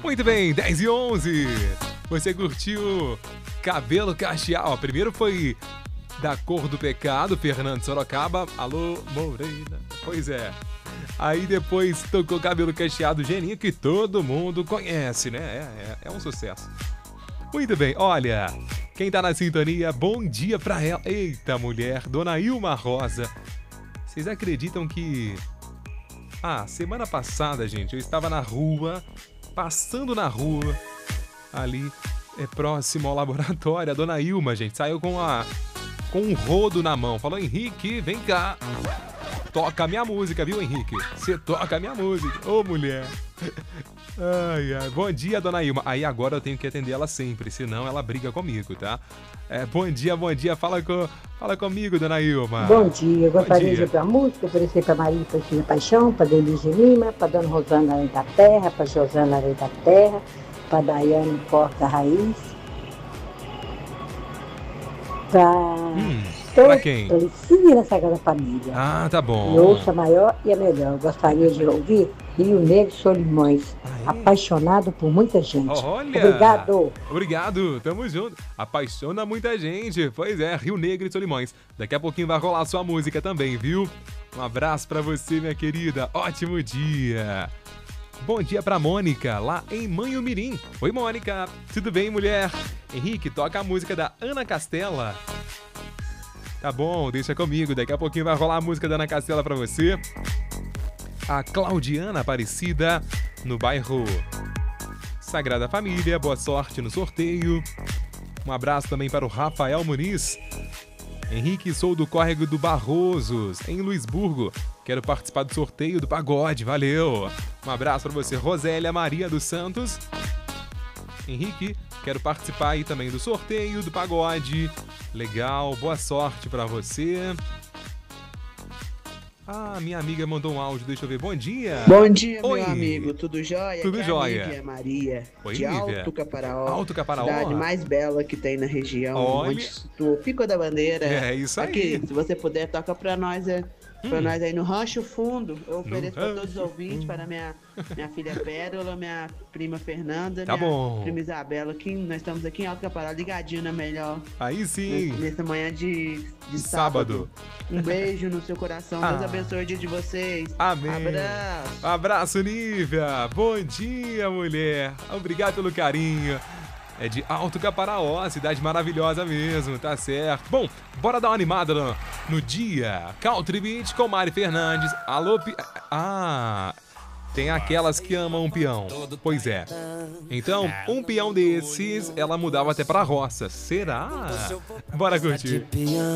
Muito bem, 10 e 11. Você curtiu Cabelo Cacheado? Ó, primeiro foi Da Cor do Pecado, Fernando Sorocaba. Alô, Moreira. Pois é. Aí depois tocou Cabelo Cacheado, Geninho, que todo mundo conhece, né? É um sucesso. Muito bem, olha, quem tá na sintonia, bom dia pra ela. Eita, mulher, Dona Ilma Rosa. Vocês acreditam que... semana passada, gente, eu estava na rua, passando na rua, ali, próximo ao laboratório. A Dona Ilma, gente, saiu com um rodo na mão. Falou, Henrique, vem cá. Toca a minha música, viu, Henrique? Você toca a minha música. Ô, mulher. Ai. Bom dia, Dona Ilma. Aí agora eu tenho que atender ela sempre, senão ela briga comigo, tá? Bom dia. Fala comigo, Dona Ilma. Bom dia. Eu gostaria de ouvir a música, oferecer para Maria Cristina Paixão, para Denise Lima, para Dona Rosana Areia da Terra, para Josana Areia da Terra, para Daiane Porta Raiz, pra quem? Felicine na Sagrada Família. Tá bom. E ouça a maior e a melhor. Eu gostaria de ouvir Rio Negro Solimões. Apaixonado por muita gente. Olha! Obrigado, tamo junto. Apaixona muita gente. Pois é, Rio Negro e Solimões. Daqui a pouquinho vai rolar sua música também, viu? Um abraço pra você, minha querida. Ótimo dia. Bom dia pra Mônica, lá em Manhumirim. Oi, Mônica. Tudo bem, mulher? Henrique, toca a música da Ana Castela. Tá bom, deixa comigo. Daqui a pouquinho vai rolar a música da Ana Castela pra você. A Claudiana Aparecida, no bairro Sagrada Família. Boa sorte no sorteio. Um abraço também para o Rafael Muniz. Henrique, sou do Córrego do Barrosos, em Luisburgo. Quero participar do sorteio do pagode, valeu. Um abraço para você, Rosélia Maria dos Santos. Henrique, quero participar aí também do sorteio do pagode. Legal, boa sorte para você. Minha amiga mandou um áudio, deixa eu ver. Bom dia. Bom dia, Oi. meu amigo. Tudo jóia? Tudo jóia. Lívia Maria, Oi, de Lívia. Alto Caparaó. Alto Caparaó. Cidade mais bela que tem na região. Olha. Onde do Pico da Bandeira. É isso aí. Aqui, se você puder, toca pra nós, pra nós aí no Rancho Fundo. Eu ofereço pra todos os ouvintes, para minha filha Pérola, minha prima Fernanda, Tá minha bom. prima Isabela. Nós estamos aqui em Alto Caparaó, ligadinho na melhor. Aí sim. Nessa manhã de Sábado. Um beijo no seu coração. Deus abençoe o dia de vocês. Amém. Abraço. Abraço, Nívia. Bom dia, mulher. Obrigado pelo carinho. É de Alto Caparaó, cidade maravilhosa mesmo, tá certo. Bom, bora dar uma animada no dia. Country Beat com Mari Fernandes. Alô, tem aquelas que amam um peão. Pois é. Então, um peão desses, ela mudava até pra roça. Será? Bora curtir.